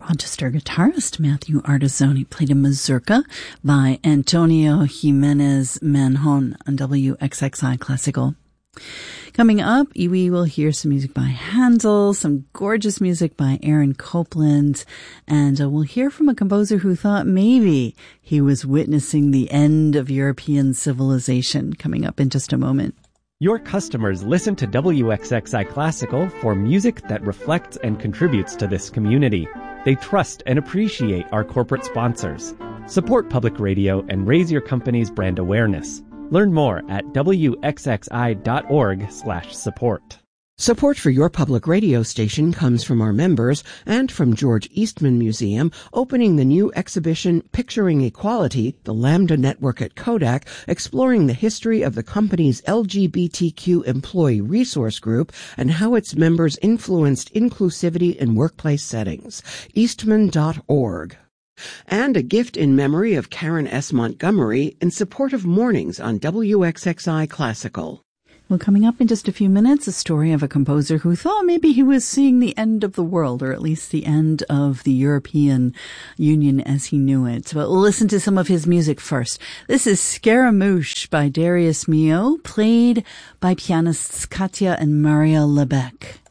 Rochester guitarist Matthew Artizzoni played a mazurka by Antonio Jimenez Manjon on WXXI Classical. Coming up, we will hear some music by Handel, some gorgeous music by Aaron Copland, and we'll hear from a composer who thought maybe he was witnessing the end of European civilization, coming up in just a moment. Your customers listen to WXXI Classical for music that reflects and contributes to this community. They trust and appreciate our corporate sponsors. Support public radio and raise your company's brand awareness. Learn more at wxxi.org/support. Support for your public radio station comes from our members and from George Eastman Museum, opening the new exhibition Picturing Equality, the Lambda Network at Kodak, exploring the history of the company's LGBTQ employee resource group and how its members influenced inclusivity in workplace settings. Eastman.org. And a gift in memory of Karen S. Montgomery in support of mornings on WXXI Classical. Well, coming up in just a few minutes, a story of a composer who thought maybe he was seeing the end of the world, or at least the end of the European Union as he knew it. But we'll listen to some of his music first. This is Scaramouche by Darius Milhaud, played by pianists Katya and Maria Lebec.